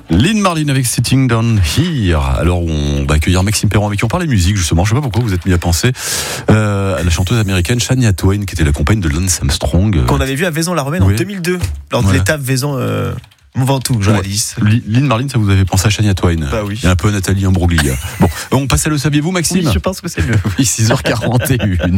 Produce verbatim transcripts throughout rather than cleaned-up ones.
Lynn Marlin avec Sitting Down Here. Alors on va accueillir Maxime Perron avec qui on parle de musique justement. Je sais pas pourquoi vous êtes mis à penser euh, à la chanteuse américaine Shania Twain qui était la compagne de Lance Armstrong. Qu'on avait vu à Vaison-la-Romaine oui. en deux mille deux lors de voilà. l'étape Vaison euh, Mont Ventoux, journaliste. Ouais. Lynn Marlin, ça vous avait pensé à Shania Twain. Bah oui. Et un peu à Nathalie Imbruglia. Bon, on passe à le saviez-vous Maxime ? Oui, je pense que c'est mieux. Oui, six heures quarante et une.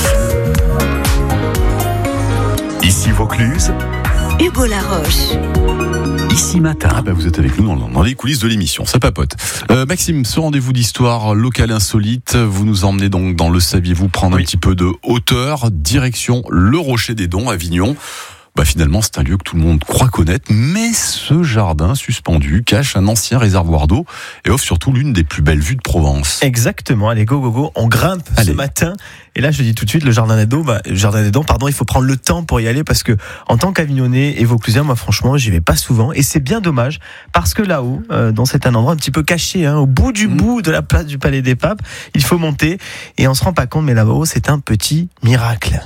Ici Vaucluse. Hugo Laroche. Ici Matin. Ah bah vous êtes avec nous dans, dans les coulisses de l'émission, ça papote. Euh, Maxime, ce rendez-vous d'histoire locale insolite, vous nous emmenez donc dans le saviez-vous prendre oui. un petit peu de hauteur, direction le Rocher des Dons, Avignon. Bah finalement, c'est un lieu que tout le monde croit connaître, mais ce jardin suspendu cache un ancien réservoir d'eau et offre surtout l'une des plus belles vues de Provence. Exactement, allez go go go, on grimpe allez. ce matin. Et là, je dis tout de suite, le jardin des Dons, bah, le jardin des Dons, pardon, il faut prendre le temps pour y aller parce que en tant qu'Avignonnais et Vauclusien, moi franchement, j'y vais pas souvent et c'est bien dommage parce que là-haut, euh, dans c'est un endroit un petit peu caché, hein, au bout du mmh. bout de la place du Palais des Papes, il faut monter et on se rend pas compte, mais là-haut, c'est un petit miracle.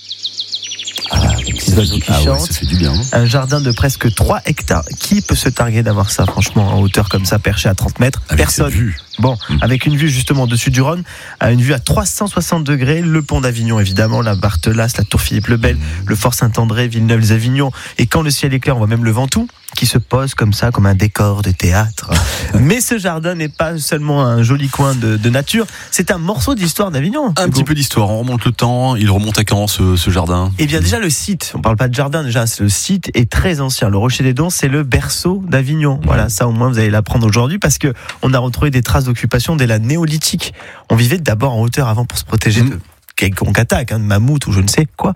Ah, les petits oiseaux qui ah chantent. Ouais, ça fait du bien, hein. Un jardin de presque trois hectares. Qui peut se targuer d'avoir ça, franchement, en hauteur comme ça, perché à trente mètres ? Avec Personne. Cette vue. Bon, mmh. avec une vue justement au-dessus du Rhône, une vue à trois cent soixante degrés, le pont d'Avignon évidemment, la Barthelasse, la tour Philippe le Bel, mmh. le Fort Saint-André, Villeneuve-les-Avignon. Et quand le ciel est clair, on voit même le Ventoux qui se pose comme ça, comme un décor de théâtre. Mais ce jardin n'est pas seulement un joli coin de, de nature, c'est un morceau d'histoire d'Avignon. Un petit peu d'histoire, on remonte le temps, il remonte à quand ce, ce jardin ? Eh bien déjà le site, on parle pas de jardin déjà, le site est très ancien. Le Rocher des Dons, c'est le berceau d'Avignon. Mmh. Voilà, ça au moins vous allez l'apprendre aujourd'hui parce que on a retrouvé des traces d'occupation dès la néolithique. On vivait d'abord en hauteur avant pour se protéger mmh. de quelconque attaque, hein, de mammouth ou je ne sais quoi.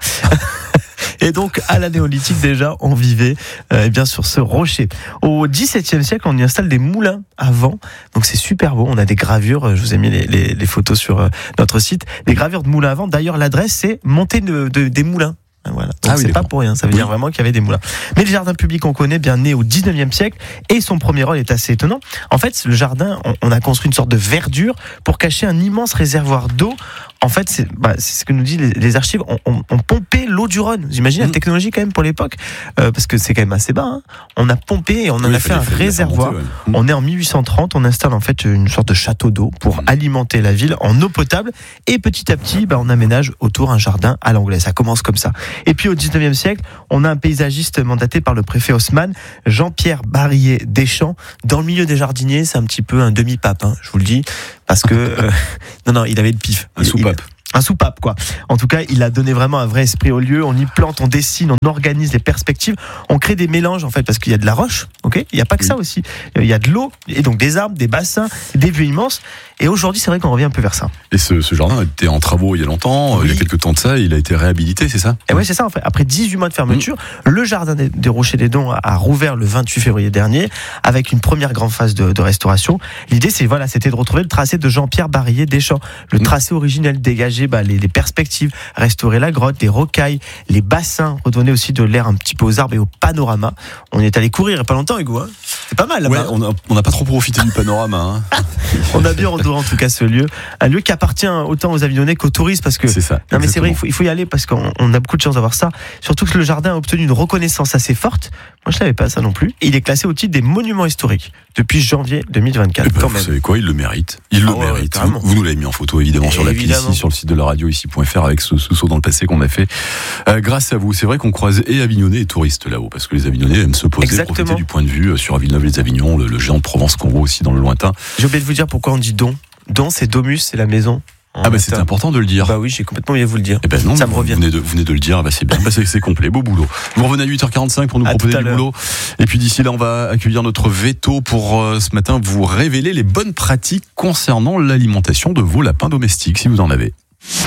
Et donc, à la néolithique, déjà, on vivait euh, bien sur ce rocher. Au dix-septième siècle, on y installe des moulins à vent. Donc, c'est super beau. On a des gravures. Je vous ai mis les, les, les photos sur euh, notre site. Des gravures de moulins à vent. D'ailleurs, l'adresse, c'est montée de, de, des moulins. Voilà. Donc ah oui, c'est pas pour rien, ça veut oui. dire vraiment qu'il y avait des moulins. Mais le jardin public, on connaît, bien né au dix-neuvième siècle, et son premier rôle est assez étonnant. En fait, le jardin, on, on a construit une sorte de verdure pour cacher un immense réservoir d'eau. En fait, c'est, bah, c'est ce que nous disent les, les archives. On, on, on pompait l'eau du Rhône. Vous imaginez mmh. la technologie quand même pour l'époque, euh, parce que c'est quand même assez bas. Hein. On a pompé et on en oui, a fait un réservoir. Monter, ouais. mmh. On est en mille huit cent trente. On installe en fait une sorte de château d'eau pour mmh. alimenter la ville en eau potable. Et petit à petit, bah, on aménage autour un jardin à l'anglaise. Ça commence comme ça. Et puis au dix-neuvième siècle, on a un paysagiste mandaté par le préfet Haussmann, Jean-Pierre Barillet Deschamps. Dans le milieu des jardiniers, c'est un petit peu un demi-pape, hein, je vous le dis, parce que euh, non, non, il avait le pif. Un soupape. Un soupape, quoi. En tout cas, il a donné vraiment un vrai esprit au lieu. On y plante, on dessine, on organise les perspectives. On crée des mélanges, en fait, parce qu'il y a de la roche, ok ? Il n'y a pas que oui. ça aussi. Il y a de l'eau, et donc des arbres, des bassins, des vues immenses. Et aujourd'hui, c'est vrai qu'on revient un peu vers ça. Et ce, ce jardin était en travaux il y a longtemps, oui. il y a quelques temps de ça, il a été réhabilité, c'est ça ? Et oui, c'est ça, en fait. Après dix-huit mois de fermeture, mmh. le jardin des, des Rochers des Dons a, a rouvert le vingt-huit février dernier, avec une première grande phase de, de restauration. L'idée, c'est, voilà, c'était de retrouver le tracé de Jean-Pierre Barillet Deschamps. Le mmh. tracé originel, dégager bah, les, les perspectives, restaurer la grotte, les rocailles, les bassins, redonner aussi de l'air un petit peu aux arbres et au panorama. On est allé courir il n'y a pas longtemps, Hugo. Hein. C'est pas mal là-bas. Ouais, on n'a pas trop profité du panorama. Hein. On a bien redoré en tout cas ce lieu. Un lieu qui appartient autant aux Avignonnais qu'aux touristes parce que. C'est ça. Non, mais c'est vrai, il faut, il faut y aller parce qu'on on a beaucoup de chance d'avoir ça. Surtout que le jardin a obtenu une reconnaissance assez forte. Moi, je savais pas ça non plus. Et il est classé au titre des monuments historiques depuis janvier deux mille vingt-quatre. Ben, vous savez quoi, il le mérite. Il ah, le ouais, mérite. Ouais, vous, vous nous l'avez mis en photo évidemment et sur l'appli ici, sur le site de la radio ici point f r avec ce, ce saut dans le passé qu'on a fait. Euh, grâce à vous, c'est vrai qu'on croise et Avignonnais et touristes là-haut parce que les Avignonnais aiment se poser, Exactement. profiter du point de vue sur Villeneuve-les-Avignon, le, le géant de Provence qu'on voit aussi dans le lointain. J'ai oublié de vous dire pourquoi on dit don. Don, c'est domus, c'est la maison. Ah bah c'était important de le dire. Bah oui, j'ai complètement oublié de vous le dire. Eh ben non, ça me vous revient. Venez de, vous venez de le dire, bah c'est bien, bah c'est, c'est complet, beau boulot. Vous revenez à huit heures quarante-cinq pour nous à proposer du boulot. Et puis d'ici là, on va accueillir notre veto pour euh, ce matin vous révéler les bonnes pratiques concernant l'alimentation de vos lapins domestiques, si vous en avez.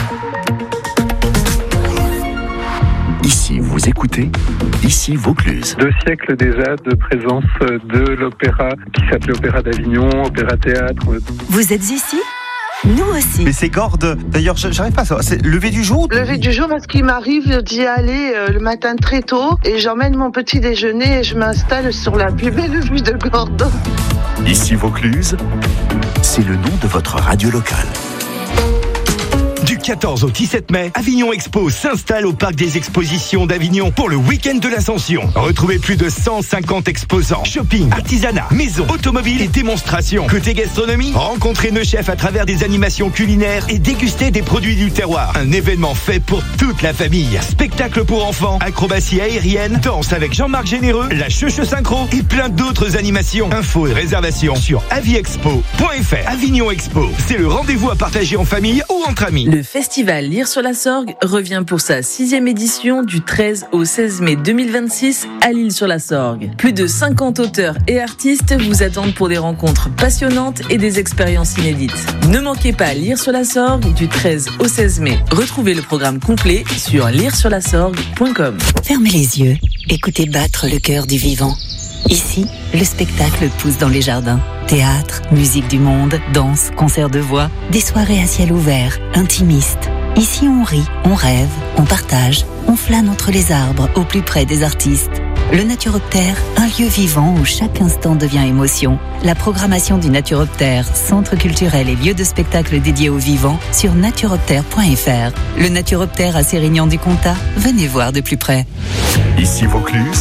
Ici, vous écoutez, ici Vaucluse. Deux siècles déjà de présence de l'opéra qui s'appelait Opéra d'Avignon, Opéra Théâtre. Vous êtes ici ? Nous aussi. Mais c'est Gordes. D'ailleurs, j'arrive pas à savoir. C'est lever du jour ? Lever du jour parce qu'il m'arrive d'y aller euh, le matin très tôt et j'emmène mon petit déjeuner et je m'installe sur la plus belle vue de Gordes. Ici Vaucluse, c'est le nom de votre radio locale. Du Du quatorze au dix-sept mai, Avignon Expo s'installe au Parc des Expositions d'Avignon pour le week-end de l'Ascension. Retrouvez plus de cent cinquante exposants. Shopping, artisanat, maison, automobile et démonstrations. Côté gastronomie, rencontrez nos chefs à travers des animations culinaires et dégustez des produits du terroir. Un événement fait pour toute la famille. Spectacle pour enfants, acrobatie aérienne, danse avec Jean-Marc Généreux, la Cheuche Synchro et plein d'autres animations. Infos et réservations sur aviexpo point f r. Avignon Expo, c'est le rendez-vous à partager en famille ou entre amis. Le festival Lire sur la Sorgue revient pour sa sixième édition du treize au seize mai deux mille vingt-six à L'Isle-sur-la-Sorgue. Plus de cinquante auteurs et artistes vous attendent pour des rencontres passionnantes et des expériences inédites. Ne manquez pas Lire sur la Sorgue du treize au seize mai. Retrouvez le programme complet sur lire sur la sorgue point com. Fermez les yeux, écoutez battre le cœur du vivant. Ici, le spectacle pousse dans les jardins. Théâtre, musique du monde, danse, concert de voix, des soirées à ciel ouvert, intimistes. Ici, on rit, on rêve, on partage, on flâne entre les arbres, au plus près des artistes. Le Naturoptère, un lieu vivant où chaque instant devient émotion. La programmation du Naturoptère, centre culturel et lieu de spectacle dédié aux vivants, sur naturoptère point f r. Le Naturoptère à Sérignan-du-Comtat, venez voir de plus près. Ici Vaucluse.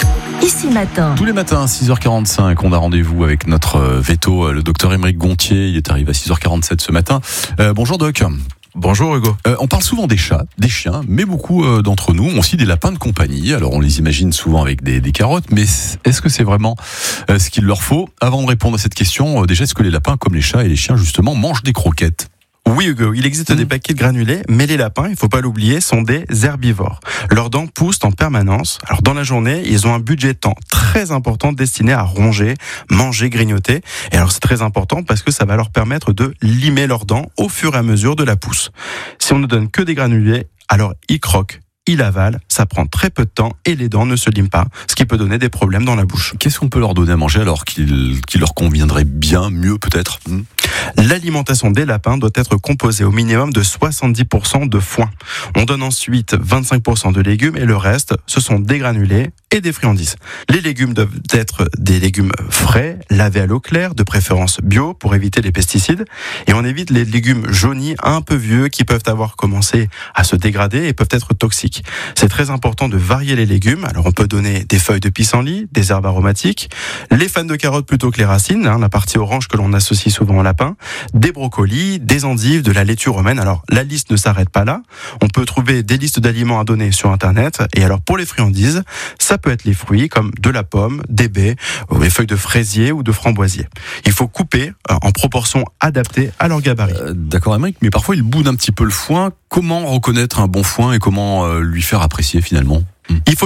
Ici Matin. Tous les matins à six heures quarante-cinq, on a rendez-vous avec notre veto, le docteur Émeric Gontier. Il est arrivé à six heures quarante-sept ce matin. Euh, bonjour Doc. Bonjour Hugo. Euh, on parle souvent des chats, des chiens, mais beaucoup euh, d'entre nous ont aussi des lapins de compagnie. Alors on les imagine souvent avec des, des carottes, mais est-ce que c'est vraiment euh, ce qu'il leur faut? Avant de répondre à cette question, euh, déjà, est-ce que les lapins, comme les chats et les chiens justement, mangent des croquettes? Oui Hugo, il existe mmh. des paquets de granulés, mais les lapins, il faut pas l'oublier, sont des herbivores. Leurs dents poussent en permanence. Alors dans la journée, ils ont un budget de temps très important destiné à ronger, manger, grignoter. Et alors c'est très important parce que ça va leur permettre de limer leurs dents au fur et à mesure de la pousse. Si on ne donne que des granulés, alors ils croquent, ils avalent, ça prend très peu de temps et les dents ne se liment pas, ce qui peut donner des problèmes dans la bouche. Qu'est-ce qu'on peut leur donner à manger alors qu'il, qu'il leur conviendrait bien, mieux peut-être? mmh. L'alimentation des lapins doit être composée au minimum de soixante-dix pour cent de foin. On donne ensuite vingt-cinq pour cent de légumes et le reste, ce sont des granulés et des friandises. Les légumes doivent être des légumes frais, lavés à l'eau claire, de préférence bio pour éviter les pesticides. Et on évite les légumes jaunis un peu vieux qui peuvent avoir commencé à se dégrader et peuvent être toxiques. C'est très important de varier les légumes. Alors on peut donner des feuilles de pissenlit, des herbes aromatiques, les fans de carottes plutôt que les racines, hein, la partie orange que l'on associe souvent au lapin, des brocolis, des endives, de la laitue romaine. Alors la liste ne s'arrête pas là. On peut trouver des listes d'aliments à donner sur internet. Et alors pour les friandises, ça peut être les fruits comme de la pomme, des baies, ou les feuilles de fraisier ou de framboisier. Il faut couper en proportion adaptée à leur gabarit. Euh, d'accord Émeric, mais parfois il boude un petit peu le foin. Comment reconnaître un bon foin et comment euh, lui faire apprécier finalement? Il faut